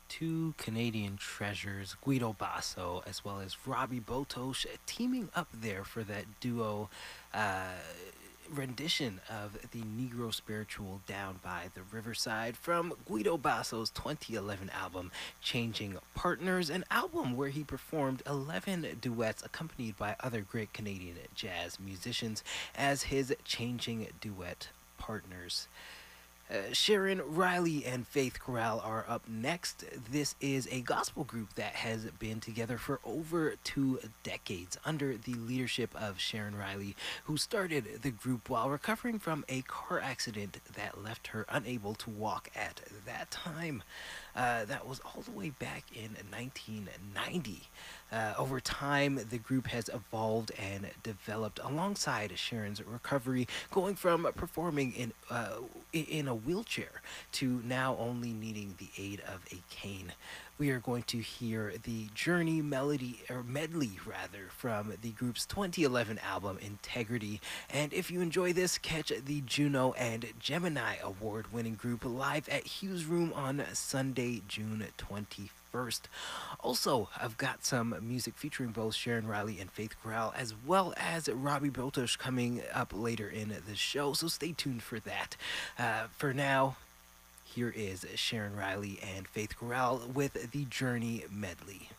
two Canadian treasures, Guido Basso as well as Robbie Botosh, teaming up there for that duo uh, rendition of the Negro spiritual Down by the Riverside from Guido Basso's 2011 album, Changing Partners, an album where he performed 11 duets accompanied by other great Canadian jazz musicians as his changing duet partners. Sharon Riley and Faith Corral are up next. This is a gospel group that has been together for over 2 decades under the leadership of Sharon Riley, who started the group while recovering from a car accident that left her unable to walk at that time. That was all the way back in 1990. Over time, the group has evolved and developed alongside Sharon's recovery, going from performing in a wheelchair to now only needing the aid of a cane. We are going to hear the Journey melody or medley rather from the group's 2011 album Integrity. And if you enjoy this, catch the Juno and Gemini award-winning group live at Hughes Room on Sunday, June 21st. Also, I've got some music featuring both Sharon Riley and Faith Corral, as well as Robbie Botosh coming up later in the show, so stay tuned for that. For now, here is Sharon Riley and Faith Corral with the Journey medley.